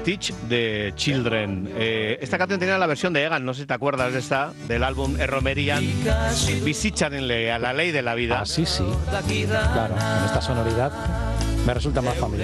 Teach the Children. Esta canción tenía la versión de Egan, no sé si te acuerdas de esta, del álbum Romerian, Visitcharenle a la ley de la vida. Ah, sí, claro, en esta sonoridad me resulta más familiar.